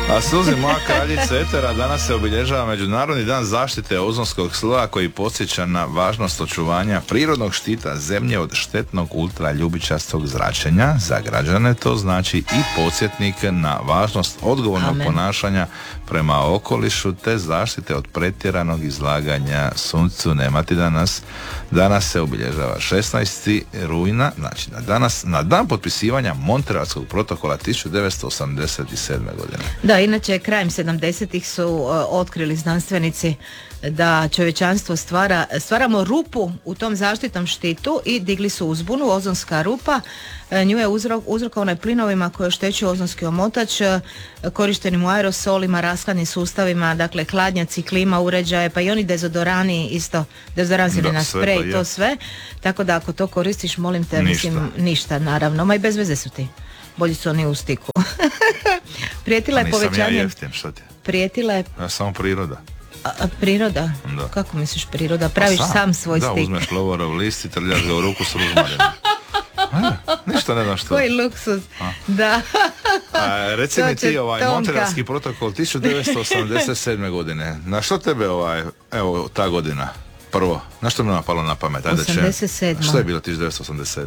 A Suzi, moja kraljica etera, danas se obilježava Međunarodni dan zaštite ozonskog sloja koji podsjeća na važnost očuvanja prirodnog štita zemlje od štetnog ultraljubičastog zračenja. Za građane to znači i podsjetnik na važnost odgovornog ponašanja prema okolišu te zaštite od pretjeranog izlaganja suncu. Nemati danas se obilježava 16. rujna, znači na dan potpisivanja Montrealskog protokola 1987. godine. Da, inače krajem 70-ih su otkrili znanstvenici da čovječanstvo stvaramo rupu u tom zaštitnom štitu i digli su uzbunu. Ozonska rupa, nju je uzrokovana plinovima koje oštećuju ozonski omotač, korištenim u aerosolima, rashladnim sustavima, dakle hladnjaci, klima uređaje, pa i oni dezodorani isto, dezodoransi na sprej, to sve. Tako da ako to koristiš, molim te, ništa naravno, ma i bez veze su ti. Bolji su oni u stiku. Prijetila je povećanje. Nisam ja jeftin, što ti? Prijetila je... Ja, samo priroda. Priroda? Da. Kako misliš priroda? Praviš sam svoj stik. Da, uzmeš lovorov list i trljaš ga u ruku s ružmarenom. Ništa ne znam što. Koji luksuz. Da. Reci mi ti Montrealski protokol 1987. godine. Na što tebe evo ta godina? Prvo, na što mi napalo na pamet? 87. Što je bilo 1987?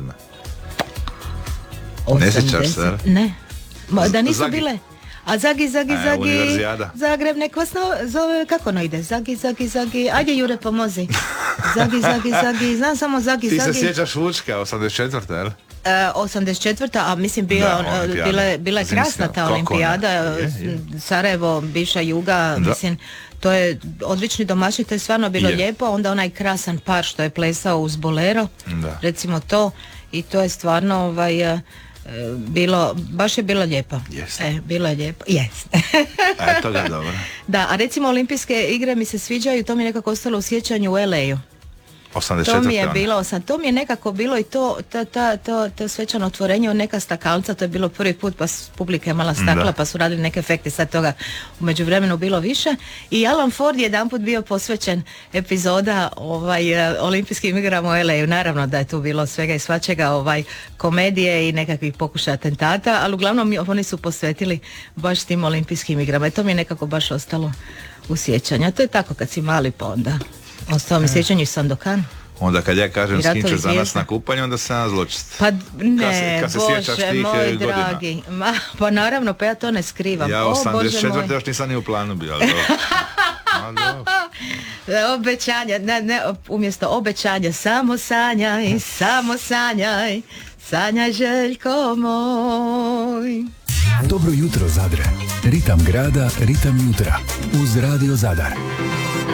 Ne sjećaš se? Ne. Da nisu bile. A Zagi, Univerzijada. Zagreb, nek vas zove, kako ono ide? Zagi, ajde Jure, pomozi. Zagi, znam samo Zagi. Ti se sjećaš Vučka, 84. jel? 84. a mislim bila je krasna ta olimpijada. Sarajevo, bivša Juga, mislim, to je odlični domaćin, to je stvarno bilo lijepo. Onda onaj krasan par što je plesao uz bolero, recimo to, i to je stvarno baš je bilo lijepo. Bilo je lijepo. To ga dobro. Da, a recimo olimpijske igre mi se sviđaju, to mi je nekako ostalo u sjećanju u LA-u. 84. To mi je nekako bilo i to svečano otvorenje od neka stakalca, to je bilo prvi put, pa publika je mala stakla, pa su radili neke efekte, sad toga u međuvremenu bilo više. I Alan Ford je jedanput bio posvećen epizoda olimpijskim igrama u LA-u. Naravno da je tu bilo svega i svačega, komedije i nekakvih pokušaja atentata, ali uglavnom oni su posvetili baš tim olimpijskim igrama i to mi je nekako baš ostalo u sjećanju. To je tako kad si mali, pa onda ostao mi sjećanju i Sandokan. Onda kad ja kažem skinčeš za nas na kupanje, onda sam ja zločist. Pa ne, kad se Bože moj dragi. Pa naravno, pa ja to ne skrivam. Ja 84. još nisam ni u planu bio. Obećanja, umjesto obećanja samo sanjaj, sanjaj Željko moj. Dobro jutro Zadre, ritam grada, ritam jutra, uz Radio Zadar.